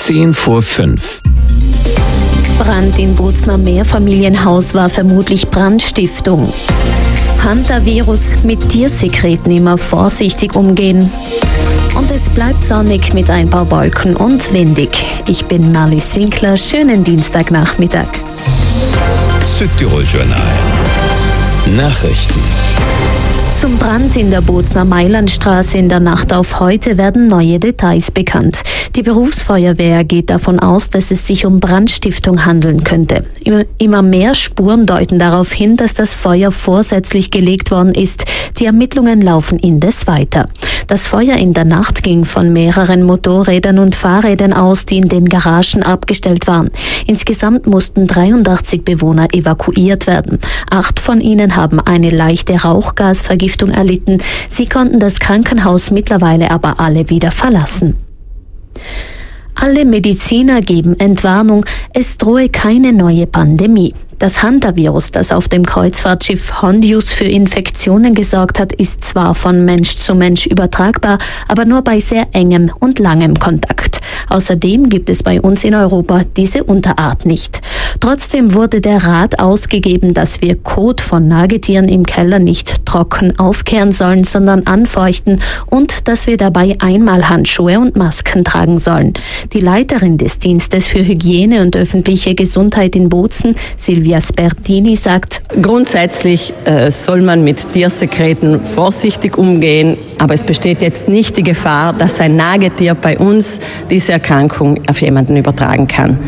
5:10. Brand in Bozner Mehrfamilienhaus war vermutlich Brandstiftung. Hantavirus: mit Tiersekreten immer vorsichtig umgehen. Und es bleibt sonnig mit ein paar Wolken und windig. Ich bin Marlies Winkler, schönen Dienstagnachmittag. Südtirol Journal. Nachrichten. Zum Brand in der Bozner Mailandstraße in der Nacht auf heute werden neue Details bekannt. Die Berufsfeuerwehr geht davon aus, dass es sich um Brandstiftung handeln könnte. Immer mehr Spuren deuten darauf hin, dass das Feuer vorsätzlich gelegt worden ist. Die Ermittlungen laufen indes weiter. Das Feuer in der Nacht ging von mehreren Motorrädern und Fahrrädern aus, die in den Garagen abgestellt waren. Insgesamt mussten 83 Bewohner evakuiert werden. 8 von ihnen haben eine leichte Rauchgasvergiftung erlitten. Sie konnten das Krankenhaus mittlerweile aber alle wieder verlassen. Alle Mediziner geben Entwarnung, es drohe keine neue Pandemie. Das Hantavirus, das auf dem Kreuzfahrtschiff Hondius für Infektionen gesorgt hat, ist zwar von Mensch zu Mensch übertragbar, aber nur bei sehr engem und langem Kontakt. Außerdem gibt es bei uns in Europa diese Unterart nicht. Trotzdem wurde der Rat ausgegeben, dass wir Kot von Nagetieren im Keller nicht trocken aufkehren sollen, sondern anfeuchten und dass wir dabei Einmalhandschuhe und Masken tragen sollen. Die Leiterin des Dienstes für Hygiene und öffentliche Gesundheit in Bozen, Silvia Spertini, sagt: Grundsätzlich soll man mit Tiersekreten vorsichtig umgehen, aber es besteht jetzt nicht die Gefahr, dass ein Nagetier bei uns diese Erkrankung auf jemanden übertragen kann.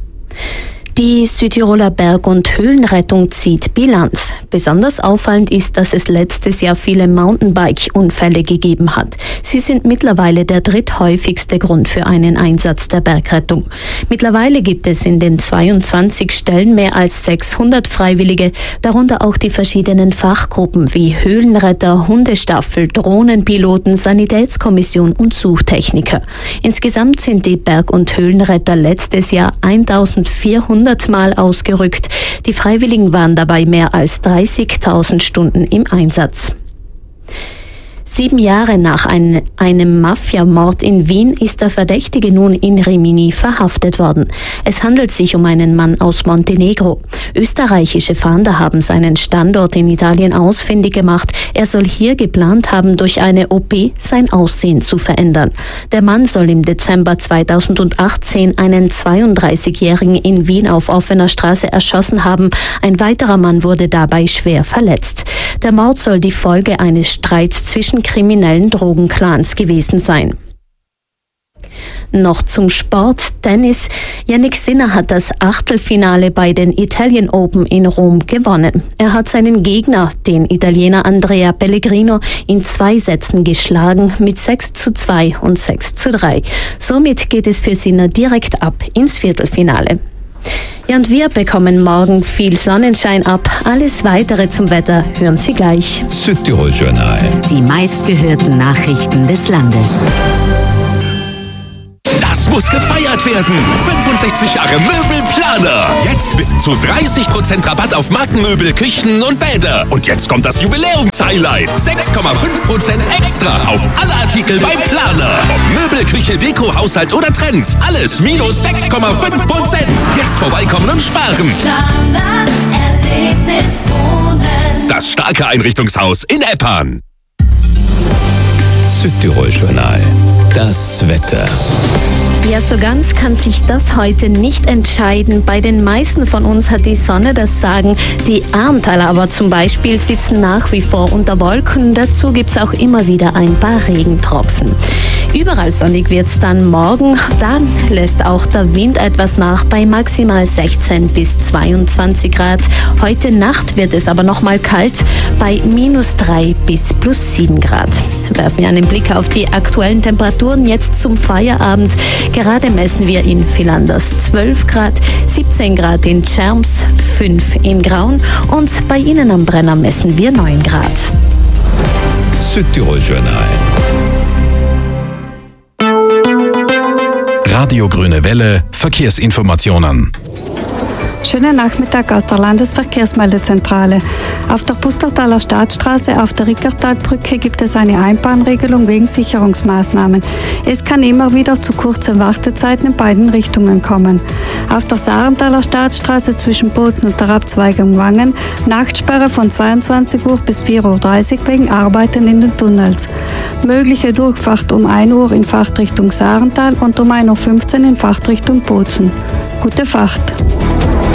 Die Südtiroler Berg- und Höhlenrettung zieht Bilanz. Besonders auffallend ist, dass es letztes Jahr viele Mountainbike-Unfälle gegeben hat. Sie sind mittlerweile der dritthäufigste Grund für einen Einsatz der Bergrettung. Mittlerweile gibt es in den 22 Stellen mehr als 600 Freiwillige, darunter auch die verschiedenen Fachgruppen wie Höhlenretter, Hundestaffel, Drohnenpiloten, Sanitätskommission und Suchtechniker. Insgesamt sind die Berg- und Höhlenretter letztes Jahr 1400 Mal ausgerückt. Die Freiwilligen waren dabei mehr als 30.000 Stunden im Einsatz. 7 Jahre nach einem Mafiamord in Wien ist der Verdächtige nun in Rimini verhaftet worden. Es handelt sich um einen Mann aus Montenegro. Österreichische Fahnder haben seinen Standort in Italien ausfindig gemacht. Er soll hier geplant haben, durch eine OP sein Aussehen zu verändern. Der Mann soll im Dezember 2018 einen 32-Jährigen in Wien auf offener Straße erschossen haben. Ein weiterer Mann wurde dabei schwer verletzt. Der Mord soll die Folge eines Streits zwischen kriminellen Drogenclans gewesen sein. Noch zum Sport, Tennis. Jannik Sinner hat das Achtelfinale bei den Italian Open in Rom gewonnen. Er hat seinen Gegner, den Italiener Andrea Pellegrino, in 2 Sätzen geschlagen mit 6:2 und 6:3. Somit geht es für Sinner direkt ab ins Viertelfinale. Ja, und wir bekommen morgen viel Sonnenschein ab. Alles Weitere zum Wetter hören Sie gleich. Südtirol Journal. Die meistgehörten Nachrichten des Landes. Das muss gefeiert werden. 65 Jahre Möbelplaner. Jetzt bis zu 30% Rabatt auf Markenmöbel, Küchen und Bäder. Und jetzt kommt das Jubiläumshighlight. 6,5% extra auf alle Artikel bei Planer. Ob Möbel, Küche, Deko, Haushalt oder Trends. Alles minus 6,5%. Jetzt vorbeikommen und sparen. Planer Erlebniswohnen. Das starke Einrichtungshaus in Eppan. Südtirol Journal. Das Wetter. Ja, so ganz kann sich das heute nicht entscheiden. Bei den meisten von uns hat die Sonne das Sagen. Die Ahrntaler aber zum Beispiel sitzen nach wie vor unter Wolken. Dazu gibt's auch immer wieder ein paar Regentropfen. Überall sonnig wird's dann morgen. Dann lässt auch der Wind etwas nach bei maximal 16 bis 22 Grad. Heute Nacht wird es aber noch mal kalt bei -3 bis +7 Grad. Werfen wir einen Blick auf die aktuellen Temperaturen jetzt zum Feierabend. Gerade messen wir in Villanders 12 Grad, 17 Grad in Tschernms, 5 in Graun und bei Ihnen am Brenner messen wir 9 Grad. Südtirol Journal. Radio Grüne Welle, Verkehrsinformationen. Schönen Nachmittag aus der Landesverkehrsmeldezentrale. Auf der Pustertaler Staatsstraße auf der Rickertalbrücke gibt es eine Einbahnregelung wegen Sicherungsmaßnahmen. Es kann immer wieder zu kurzen Wartezeiten in beiden Richtungen kommen. Auf der Sarentaler Staatsstraße zwischen Bozen und der Abzweigung Wangen Nachtsperre von 22 Uhr bis 4.30 Uhr wegen Arbeiten in den Tunnels. Mögliche Durchfahrt um 1 Uhr in Fahrtrichtung Sarental und um 1.15 Uhr in Fahrtrichtung Bozen. Gute Fahrt!